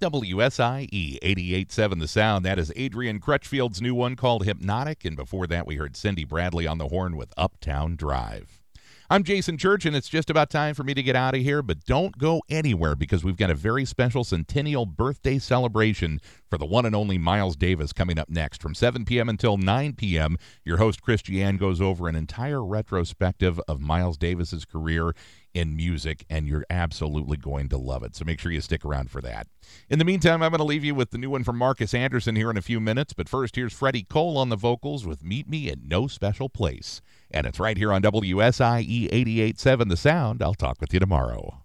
WSIE 88.7 The Sound. That is Adrian Crutchfield's new one called Hypnotic. And before that, we heard Cindy Bradley on the horn with Uptown Drive. I'm Jason Church, and it's just about time for me to get out of here, but don't go anywhere because we've got a very special centennial birthday celebration for the one and only Miles Davis coming up next. From 7 p.m. until 9 p.m., your host, Christiane, goes over an entire retrospective of Miles Davis's career in music, and you're absolutely going to love it. So make sure you stick around for that. In the meantime, I'm going to leave you with the new one from Marcus Anderson here in a few minutes, but first, here's Freddie Cole on the vocals with Meet Me in No Special Place. And it's right here on WSIE 88.7 The Sound. I'll talk with you tomorrow.